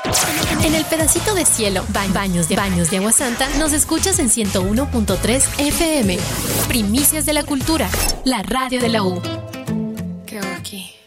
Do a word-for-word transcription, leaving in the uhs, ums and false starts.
En el pedacito de cielo, ba- baños de baños de agua santa, nos escuchas en ciento uno punto tres F M. Primicias de la cultura, la radio de la U. ¿Qué hago aquí?